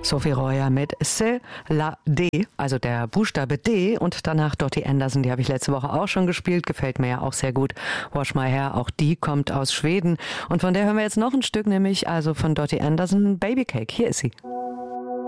Sophie Royer mit C'est la D, also der Buchstabe D, und danach Dottie Anderson, die habe ich letzte Woche auch schon gespielt, gefällt mir ja auch sehr gut. Wash My Hair, auch die kommt aus Schweden und von der hören wir jetzt noch ein Stück, nämlich also von Dottie Anderson, Baby Cake, hier ist sie.